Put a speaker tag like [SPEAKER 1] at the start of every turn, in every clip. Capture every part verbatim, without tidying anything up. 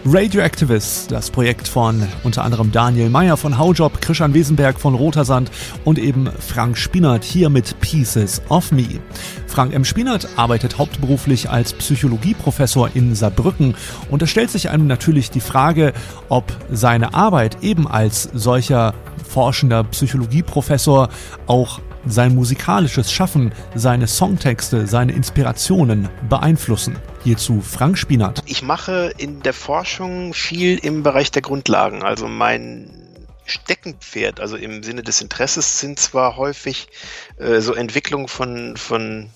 [SPEAKER 1] Radioactivist, das Projekt von unter anderem Daniel Meyer von Haujob, Christian Wesenberg von Rotersand und eben Frank Spinat hier mit Pieces of Me. Frank M. Spinat arbeitet hauptberuflich als Psychologieprofessor in Saarbrücken und es stellt sich einem natürlich die Frage, ob seine Arbeit eben als solcher forschender Psychologieprofessor auch sein musikalisches Schaffen, seine Songtexte, seine Inspirationen beeinflussen. Hierzu Frank Spinat.
[SPEAKER 2] Ich mache in der Forschung viel im Bereich der Grundlagen. Also mein Steckenpferd, also im Sinne des Interesses, sind zwar häufig äh, so Entwicklungen von, von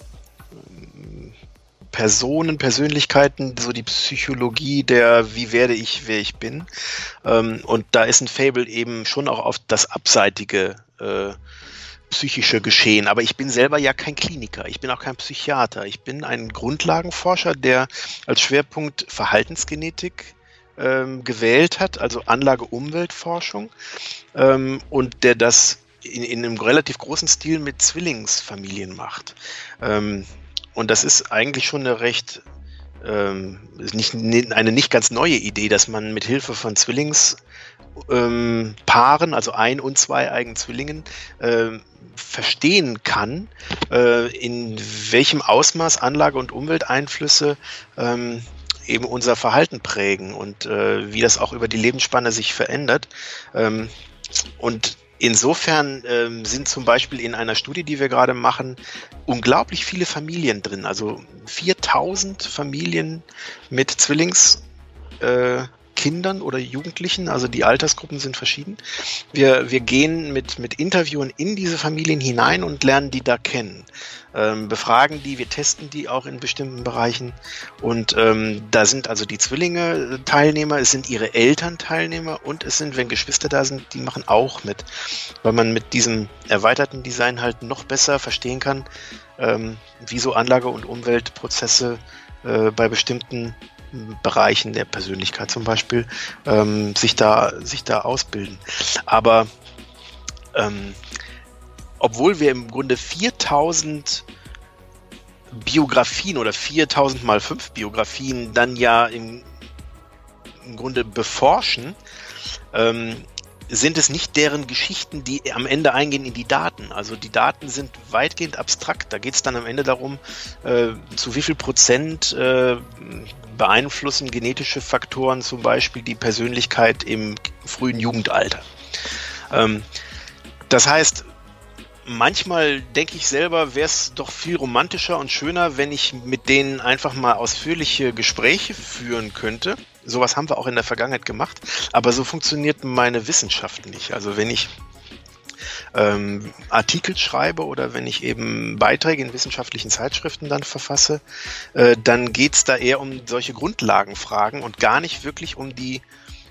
[SPEAKER 2] Personen, Persönlichkeiten, so die Psychologie der wie werde ich, wer ich bin. Ähm, und da ist ein Faible eben schon auch auf das abseitige äh, psychische Geschehen, aber ich bin selber ja kein Kliniker, ich bin auch kein Psychiater, ich bin ein Grundlagenforscher, der als Schwerpunkt Verhaltensgenetik ähm, gewählt hat, also Anlage-Umweltforschung ähm, und der das in, in einem relativ großen Stil mit Zwillingsfamilien macht. Ähm, und das ist eigentlich schon eine recht ähm, nicht, eine nicht ganz neue Idee, dass man mit Hilfe von Zwillings Ähm, Paaren, also ein- und zweieigen Zwillingen, äh, verstehen kann, äh, in welchem Ausmaß Anlage- und Umwelteinflüsse ähm, eben unser Verhalten prägen und äh, wie das auch über die Lebensspanne sich verändert. Ähm, und insofern ähm, sind zum Beispiel in einer Studie, die wir gerade machen, unglaublich viele Familien drin, also viertausend Familien mit Zwillings äh, Kindern oder Jugendlichen, also die Altersgruppen sind verschieden. Wir, wir gehen mit, mit Interviewen in diese Familien hinein und lernen die da kennen. Ähm, befragen die, wir testen die auch in bestimmten Bereichen und ähm, da sind also die Zwillinge Teilnehmer, es sind ihre Eltern Teilnehmer und es sind, wenn Geschwister da sind, die machen auch mit, weil man mit diesem erweiterten Design halt noch besser verstehen kann, ähm, wie so Anlage- und Umweltprozesse äh, bei bestimmten Bereichen der Persönlichkeit zum Beispiel ähm, sich da sich da ausbilden. Aber ähm, obwohl wir im Grunde viertausend Biografien oder viertausend mal fünf Biografien dann ja im, im Grunde beforschen, ähm, sind es nicht deren Geschichten, die am Ende eingehen in die Daten. Also die Daten sind weitgehend abstrakt. Da geht es dann am Ende darum, äh, zu wie viel Prozent äh, beeinflussen genetische Faktoren zum Beispiel die Persönlichkeit im frühen Jugendalter. Ähm, das heißt, manchmal denke ich selber, wäre es doch viel romantischer und schöner, wenn ich mit denen einfach mal ausführliche Gespräche führen könnte. Sowas haben wir auch in der Vergangenheit gemacht, aber so funktioniert meine Wissenschaft nicht. Also wenn ich ähm, Artikel schreibe oder wenn ich eben Beiträge in wissenschaftlichen Zeitschriften dann verfasse, äh, dann geht es da eher um solche Grundlagenfragen und gar nicht wirklich um die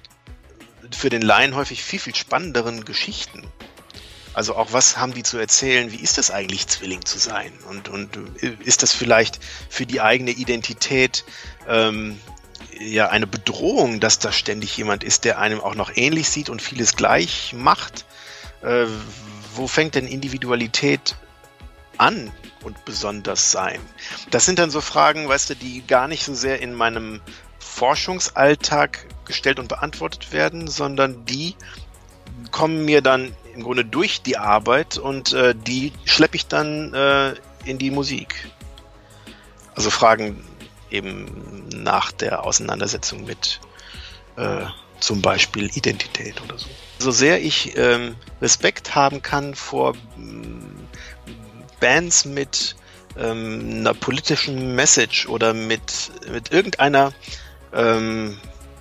[SPEAKER 2] für den Laien häufig viel, viel spannenderen Geschichten. Also auch, was haben die zu erzählen, wie ist es eigentlich, Zwilling zu sein? Und, und ist das vielleicht für die eigene Identität ähm, ja eine Bedrohung, dass da ständig jemand ist, der einem auch noch ähnlich sieht und vieles gleich macht? Äh, wo fängt denn Individualität an und besonders sein? Das sind dann so Fragen, weißt du, die gar nicht so sehr in meinem Forschungsalltag gestellt und beantwortet werden, sondern die kommen mir dann im Grunde durch die Arbeit und äh, die schleppe ich dann äh, in die Musik. Also Fragen eben nach der Auseinandersetzung mit äh, zum Beispiel Identität oder so. So sehr ich ähm, Respekt haben kann vor ähm, Bands mit ähm, einer politischen Message oder mit, mit irgendeiner ähm,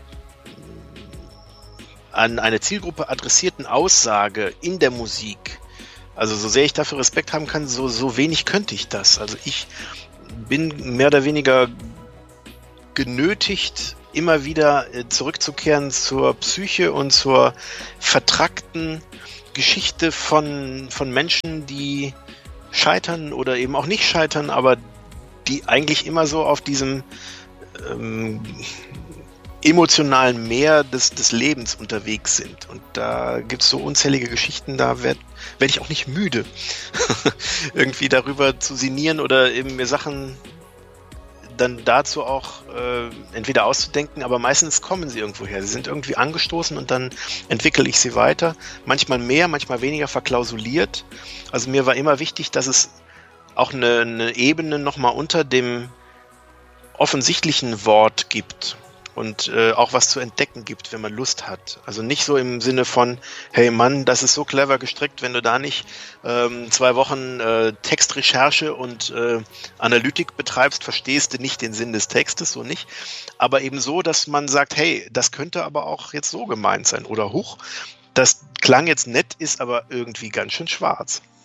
[SPEAKER 2] an eine Zielgruppe adressierten Aussage in der Musik. Also so sehr ich dafür Respekt haben kann, so, so wenig könnte ich das. Also ich bin mehr oder weniger genötigt, immer wieder zurückzukehren zur Psyche und zur vertrackten Geschichte von, von Menschen, die scheitern oder eben auch nicht scheitern, aber die eigentlich immer so auf diesem ähm, emotionalen Meer des, des Lebens unterwegs sind. Und da gibt es so unzählige Geschichten, da werde werd ich auch nicht müde, irgendwie darüber zu sinnieren oder eben mir Sachen dann dazu auch äh, entweder auszudenken, aber meistens kommen sie irgendwo her. Sie sind irgendwie angestoßen und dann entwickle ich sie weiter. Manchmal mehr, manchmal weniger verklausuliert. Also mir war immer wichtig, dass es auch eine, eine Ebene nochmal unter dem offensichtlichen Wort gibt und äh, auch was zu entdecken gibt, wenn man Lust hat. Also nicht so im Sinne von, hey Mann, das ist so clever gestrickt, wenn du da nicht ähm, zwei Wochen äh, Textrecherche und äh, Analytik betreibst, verstehst du nicht den Sinn des Textes, so nicht. Aber eben so, dass man sagt, hey, das könnte aber auch jetzt so gemeint sein oder huch, das klang jetzt nett, ist aber irgendwie ganz schön schwarz.